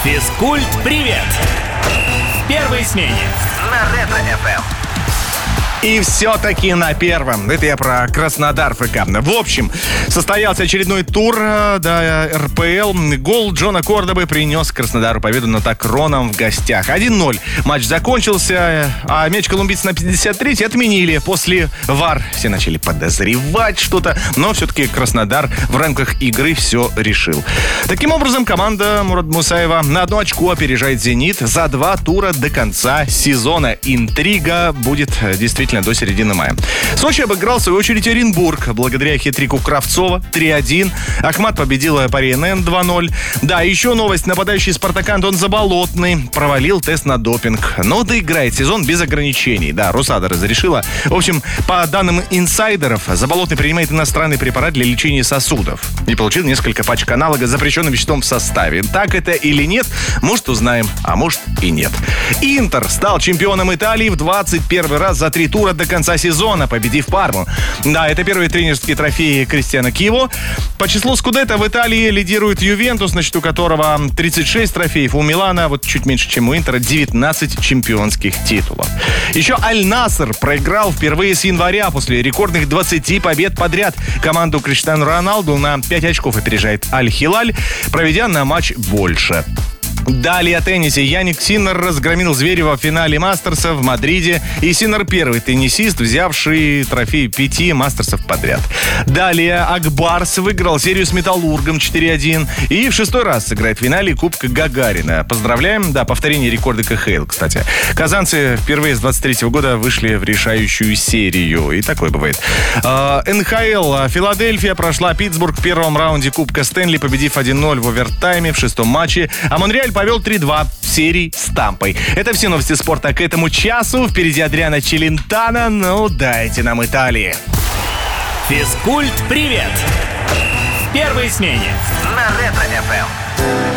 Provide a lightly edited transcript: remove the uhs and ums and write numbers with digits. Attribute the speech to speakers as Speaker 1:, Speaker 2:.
Speaker 1: Физкульт-привет! В первой смене на Ретро-ФМ.
Speaker 2: И все-таки на первом. Это я про Краснодар ФК. В общем, состоялся очередной тур РПЛ. Гол Джона Кордобы принес Краснодару победу над Акроном в гостях. 1-0. Матч закончился, а мяч колумбийцы на 53-й отменили. После ВАР все начали подозревать что-то, но все-таки Краснодар в рамках игры все решил. Таким образом, команда Мурада Мусаева на 1 очко опережает «Зенит» за 2 тура до конца сезона. Интрига будет действительно до середины мая. Сочи обыграл, в свою очередь, Оренбург. Благодаря хит-трику Кравцова 3-1. Ахмат победила Пари НН 2-0. Да, еще новость. Нападающий Спартака Антон Заболотный провалил тест на допинг. Но доиграет сезон без ограничений. Да, Русада разрешила. В общем, по данным инсайдеров, Заболотный принимает иностранный препарат для лечения сосудов. И получил несколько пачек аналога с запрещенным веществом в составе. Так это или нет, может, узнаем, а может и нет. Интер стал чемпионом Италии в 21 раз за 3 тура до конца сезона, победив Парму. Да, это первые тренерские трофеи Кристиано Киево. По числу скудетто в Италии лидирует Ювентус, на счету которого 36 трофеев. У Милана, вот чуть меньше, чем у Интера, 19 чемпионских титулов. Еще Аль-Наср проиграл впервые с января после рекордных 20 побед подряд. Команду Криштиану Роналду на 5 очков опережает Аль-Хилаль, проведя на матч больше. Далее о теннисе. Яник Синнер разгромил Зверева в финале Мастерса в Мадриде. И Синнер первый теннисист, взявший трофей 5 Мастерсов подряд. Далее Акбарс выиграл серию с Металлургом 4-1. И в 6-й раз сыграет в финале Кубка Гагарина. Поздравляем. Да, повторение рекорда КХЛ, кстати. Казанцы впервые с 23-го года вышли в решающую серию. И такое бывает. НХЛ. Филадельфия прошла Питтсбург в первом раунде Кубка Стэнли, победив 1-0 в овертайме в 6-м матче. А Монреаль повел 3-2 в серии с Тампой. Это все новости спорта к этому часу. Впереди Адриано Челентано. Ну, дайте нам Италии.
Speaker 1: Физкульт-привет! В первой смене на Ретро-ФМ.